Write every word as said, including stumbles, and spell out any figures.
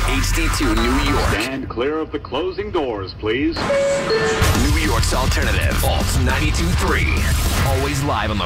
H D two New York. Stand clear of the closing doors, please. New York's alternative. Alt ninety-two point three. Always live on the